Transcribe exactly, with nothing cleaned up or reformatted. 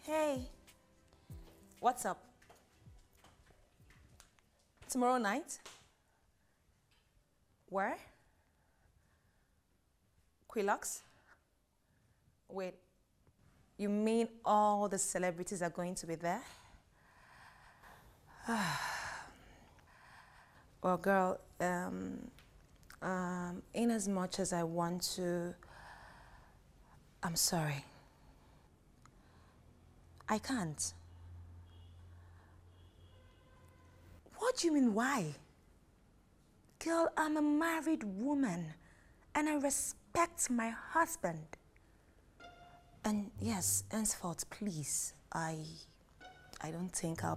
Hey, what's up? Tomorrow night? Where? Quilux? Wait, you mean all the celebrities are going to be there? Well, girl, um, um, in as much as I want to, I'm sorry. I can't. What do you mean, why? Girl, I'm a married woman and I respect my husband. And yes, henceforth, please, I, I don't think I'll